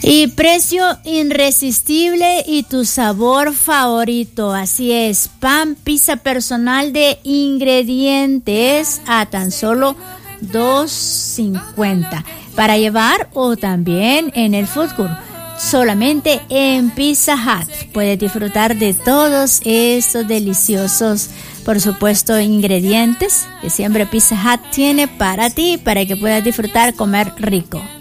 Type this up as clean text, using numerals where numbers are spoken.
Y precio irresistible y tu sabor favorito. Así es, pan pizza personal de ingredientes a tan solo $2.50 para llevar o también en el food court. Solamente en Pizza Hut puedes disfrutar de todos estos deliciosos, por supuesto, ingredientes que siempre Pizza Hut tiene para ti, para que puedas disfrutar, comer rico.